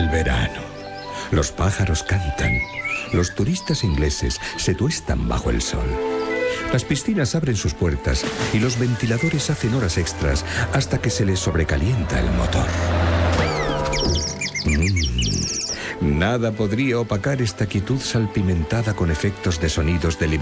el verano. Los pájaros cantan. Los turistas ingleses se tuestan bajo el sol. Las piscinas abren sus puertas y los ventiladores hacen horas extras hasta que se les sobrecalienta el motor. Nada podría opacar esta quietud salpimentada con efectos de sonidos de